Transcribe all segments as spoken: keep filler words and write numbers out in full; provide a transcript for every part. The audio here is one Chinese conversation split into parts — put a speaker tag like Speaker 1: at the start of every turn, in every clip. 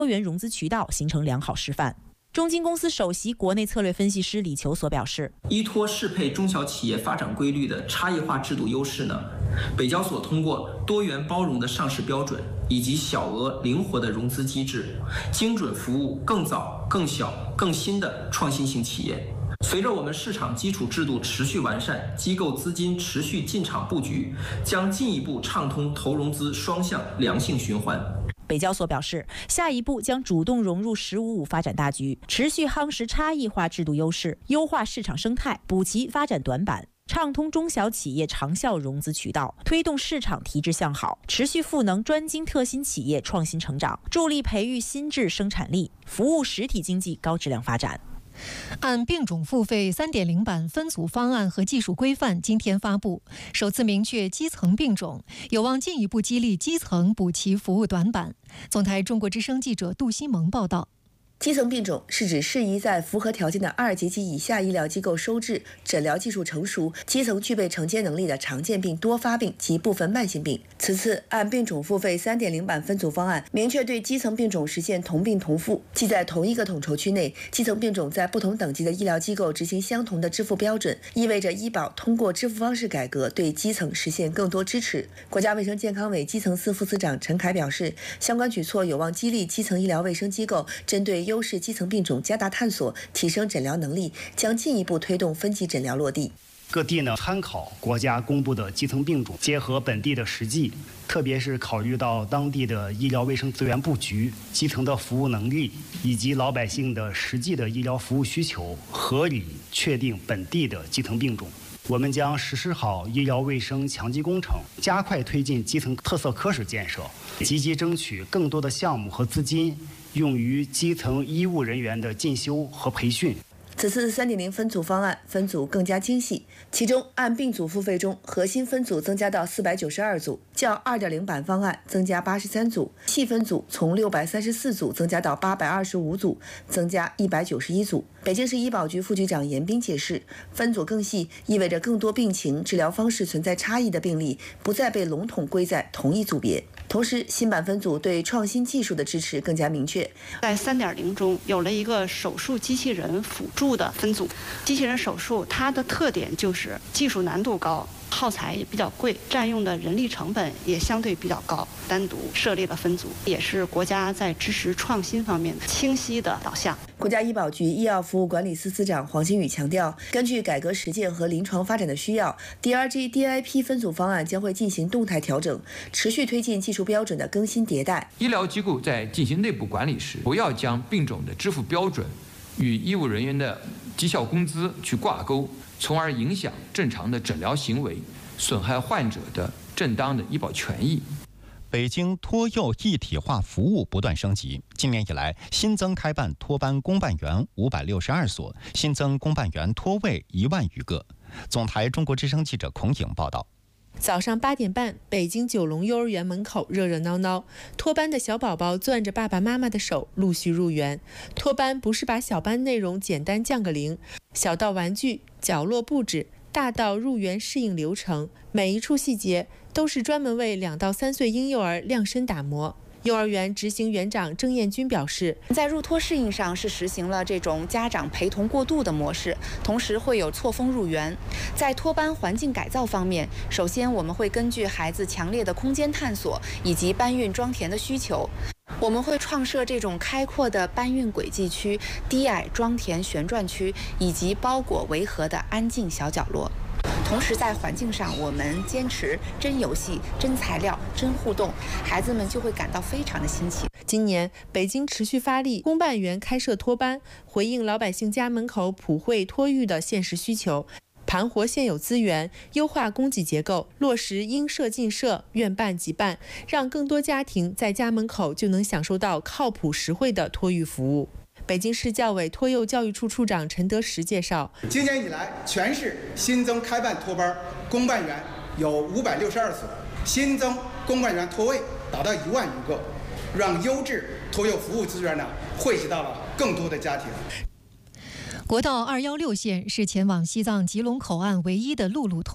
Speaker 1: 多元融资渠道形成良好示范。中金公司首席国内策略分析师李求所表示，
Speaker 2: 依托适配中小企业发展规律的差异化制度优势呢，北交所通过多元包容的上市标准以及小额灵活的融资机制，精准服务更早、更小、更新的创新型企业。随着我们市场基础制度持续完善，机构资金持续进场布局，将进一步畅通投融资双向良性循环。
Speaker 1: 北交所表示，下一步将主动融入“十五五”发展大局，持续夯实差异化制度优势，优化市场生态，补齐发展短板，畅通中小企业长效融资渠道，推动市场提质向好，持续赋能专精特新企业创新成长，助力培育新质生产力，服务实体经济高质量发展。
Speaker 3: 按并种付费 三点零 版分组方案和技术规范今天发布，首次明确基层并种，有望进一步激励基层补齐服务短板。总台中国之声记者杜西萌报道。
Speaker 4: 基层并种是指适宜在符合条件的二级及以下医疗机构收治、诊疗技术成熟、基层具备承接能力的常见病、多发病及部分慢性病。此次按并种付费 三点零 版分组方案，明确对基层并种实现同病同付，即在同一个统筹区内，基层并种在不同等级的医疗机构执行相同的支付标准，意味着医保通过支付方式改革对基层实现更多支持。国家卫生健康委基层司副司长陈凯表示，相关举措有望激励基层医疗卫生机构针对优势基层并种加大探索，提升诊疗能力，将进一步推动分级诊疗落地。
Speaker 5: 各地呢参考国家公布的基层并种，结合本地的实际，特别是考虑到当地的医疗卫生资源布局、基层的服务能力以及老百姓的实际的医疗服务需求，合理确定本地的基层并种。我们将实施好医疗卫生强基工程，加快推进基层特色科室建设，积极争取更多的项目和资金用于基层医务人员的进修和培训。
Speaker 4: 此次 三点零 分组方案分组更加精细，其中按并组付费中，核心分组增加到四百九十二组，较 二点零 版方案增加八十三组，细分组从六百三十四组增加到八百二十五组，增加一百九十一组。北京市医保局副局长严斌解释，分组更细意味着更多病情、治疗方式存在差异的病例不再被笼统归在同一组别。同时，新版分组对创新技术的支持更加明确。
Speaker 6: 在 三点零 中有了一个手术机器人辅助的分组，机器人手术它的特点就是技术难度高，耗材也比较贵，占用的人力成本也相对比较高，单独设立了分组，也是国家在支持创新方面清晰的导向。
Speaker 4: 国家医保局医药服务管理司司长黄新宇强调，根据改革实践和临床发展的需要 ，D R G D I P 分组方案将会进行动态调整，持续推进技术标准的更新迭代。
Speaker 7: 医疗机构在进行内部管理时，不要将病种的支付标准与医务人员的绩效工资去挂钩，从而影响正常的诊疗行为，损害患者的正当的医保权益。
Speaker 8: 北京托幼一体化服务不断升级，今年以来新增开办托班公办园五百六十二所，新增公办园托位一万余个。总台中国之声记者孔颖报道。
Speaker 9: 早上八点半，北京九龙幼儿园门口热热闹闹，托班的小宝宝攥着爸爸妈妈的手陆续入园。托班不是把小班内容简单降个零，小到玩具、角落布置，大到入园适应流程，每一处细节都是专门为两到三岁婴幼儿量身打磨。幼儿园执行园长郑艳军表示，
Speaker 10: 在入托适应上是实行了这种家长陪同过渡的模式，同时会有错峰入园。在托班环境改造方面，首先我们会根据孩子强烈的空间探索以及搬运装填的需求，我们会创设这种开阔的搬运轨迹区、低矮装填旋转区以及包裹围合的安静小角落。同时在环境上，我们坚持真游戏、真材料、真互动，孩子们就会感到非常的新奇。
Speaker 9: 今年北京持续发力公办园开设托班，回应老百姓家门口普惠托育的现实需求，盘活现有资源，优化供给结构，落实应设尽设、愿办即办，让更多家庭在家门口就能享受到靠谱实惠的托育服务。北京市教委托幼教育处处长陈德实介绍，
Speaker 11: 今年以来，全市新增开办托班公办园有五百六十二所，新增公办园托位达到一万余个，让优质托幼服务资源呢汇集到了更多的家庭。
Speaker 3: 国道二一六线是前往西藏吉隆口岸唯一的陆路通道，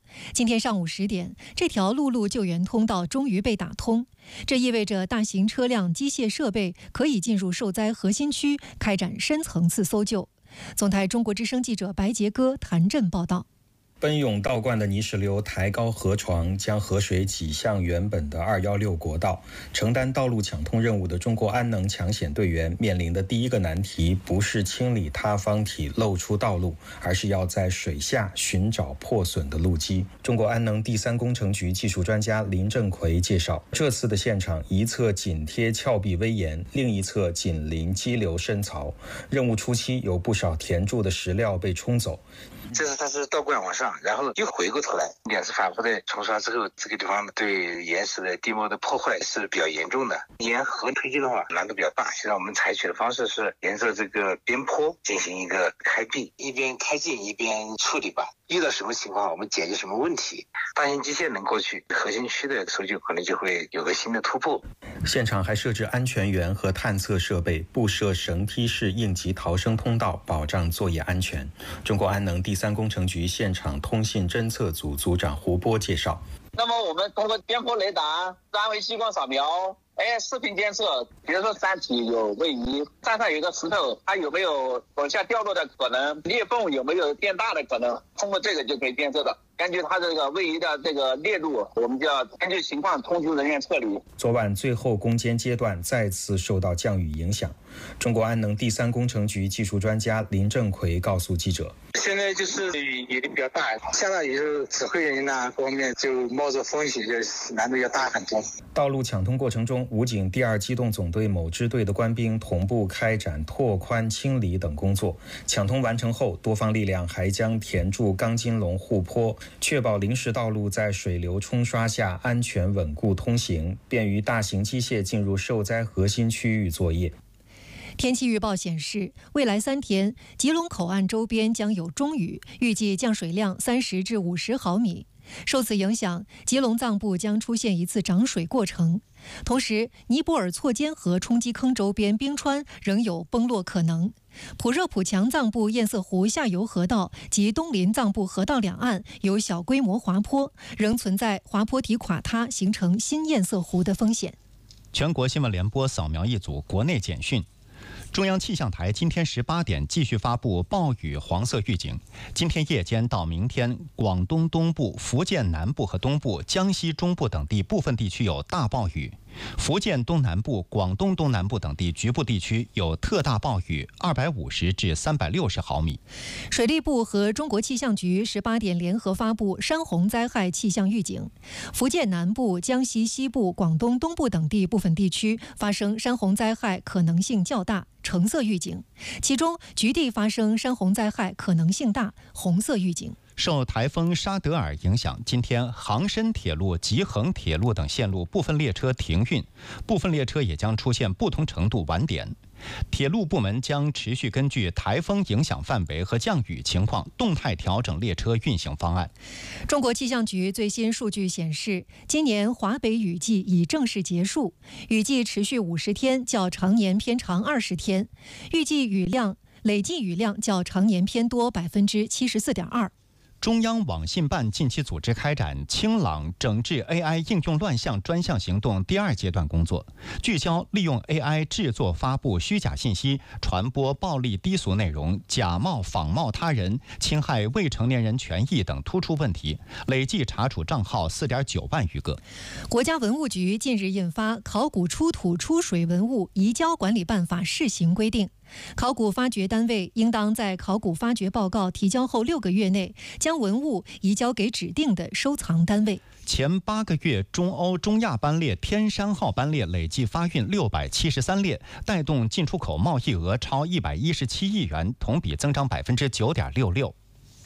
Speaker 3: 今天上午十点，这条陆路救援通道终于被打通，这意味着大型车辆、机械设备可以进入受灾核心区开展深层次搜救。总台中国之声记者白杰哥、谭震报道。
Speaker 12: 奔涌倒灌的泥石流抬高河床，将河水挤向原本的二一六国道。承担道路抢通任务的中国安能抢险队员面临的第一个难题，不是清理塌方体露出道路，而是要在水下寻找破损的路基。中国安能第三工程局技术专家林振奎介绍，这次的现场一侧紧贴峭壁危岩，另一侧紧邻激流深槽。任务初期有不少填筑的石料被冲走。
Speaker 13: 这是它是倒灌往上，然后又回过头来，两次反复的冲刷之后，这个地方对岩石的地膜的破坏是比较严重的。沿河推进的话难度比较大，现在我们采取的方式是沿着这个边坡进行一个开闭，一边开进一边处理吧。遇到什么情况我们解决什么问题，大型机械能过去，核心区的搜救可能就会有个新的突破。
Speaker 12: 现场还设置安全员和探测设备，布设绳梯式应急逃生通道，保障作业安全。中国安能第三工程局现场通信侦测组组长胡波介绍，
Speaker 14: 那么我们通过边坡雷达、三维激光扫描、哎，视频监测，比如说山体有位移，山上有个石头，它有没有往下掉落的可能，裂缝有没有变大的可能，通过这个就可以监测的。根据它这个位移的这个裂度，我们就要根据情况通知人员撤离。
Speaker 12: 昨晚最后攻坚阶段再次受到降雨影响，中国安能第三工程局技术专家林振奎告诉记者，
Speaker 13: 现在就是雨雨力比较大，相当于是指挥人呐各方面就冒着风险，就难度要大很多。
Speaker 12: 道路抢通过程中，武警第二机动总队某支队的官兵同步开展拓宽、清理等工作。抢通完成后，多方力量还将填筑钢筋龙护坡，确保临时道路在水流冲刷下安全稳固通行，便于大型机械进入受灾核心区域作业。
Speaker 3: 天气预报显示，未来三天，吉隆口岸周边将有中雨，预计降水量三十至五十毫米。受此影响，吉隆藏部将出现一次涨水过程。同时，尼泊尔错尖河冲积坑周边冰川仍有崩落可能。普热普强藏部堰塞湖下游河道及东林藏部河道两岸有小规模滑坡，仍存在滑坡体垮塌形成新堰塞湖的风险。
Speaker 8: 全国新闻联播扫描一组国内简讯。中央气象台今天十八点继续发布暴雨黄色预警。今天夜间到明天，广东东部、福建南部和东部、江西中部等地部分地区有大暴雨。福建东南部、广东东南部等地局部地区有特大暴雨，二百五十至三百六十毫米。
Speaker 3: 水利部和中国气象局十八点联合发布山洪灾害气象预警。福建南部、江西西部、广东东部等地部分地区发生山洪灾害可能性较大，橙色预警；其中局地发生山洪灾害可能性大，红色预警。
Speaker 8: 受台风沙德尔影响，今天杭深铁路、吉恒铁路等线路部分列车停运，部分列车也将出现不同程度晚点。铁路部门将持续根据台风影响范围和降雨情况，动态调整列车运行方案。
Speaker 3: 中国气象局最新数据显示，今年华北雨季已正式结束，雨季持续五十天，较常年偏长二十天，预计雨量累计雨量较常年偏多百分之七十四点二。
Speaker 8: 中央网信办近期组织开展清朗整治 A I 应用乱象专项行动第二阶段工作，聚焦利用 A I 制作、发布虚假信息、传播暴力低俗内容、假冒仿冒他人、侵害未成年人权益等突出问题，累计查处账号 四点九万余个。
Speaker 3: 国家文物局近日印发《考古出土出水文物移交管理办法》试行规定。考古发掘单位应当在考古发掘报告提交后六个月内，将文物移交给指定的收藏单位。
Speaker 8: 前八个月，中欧、中亚班列天山号班列累计发运六百七十三列，带动进出口贸易额超一百一十七亿元，同比增长百分之九点六六。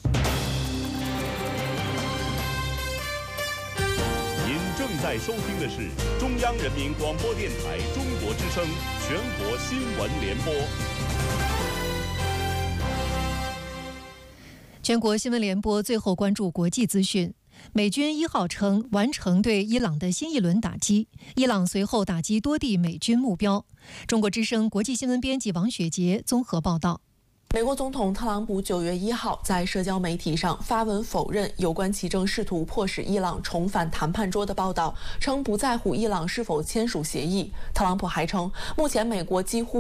Speaker 15: 您正在收听的是中央人民广播电台中国之声全国新闻联播。
Speaker 3: 全国新闻联播最后关注国际资讯。美军一号称完成对伊朗的新一轮打击，伊朗随后打击多地美军目标。中国之声国际新闻编辑王雪杰综合报道。
Speaker 16: 美国总统特朗普九月一号在社交媒体上发文否认有关其正试图迫使伊朗重返谈判桌的报道，称不在乎伊朗是否签署协议。特朗普还称，目前美国几乎